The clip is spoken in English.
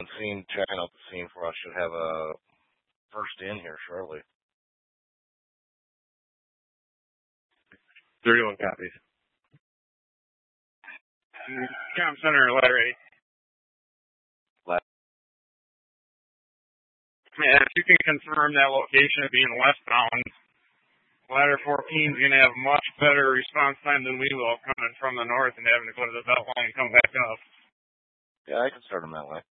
checking out the scene for us. Should have a first in here shortly. 31 copies. Comm center, ladder ready. Yeah, if you can confirm that location of being westbound, ladder 14 is going to have much better response time than we will coming from the north and having to go to the belt line and come back up. Yeah, I can start them that way.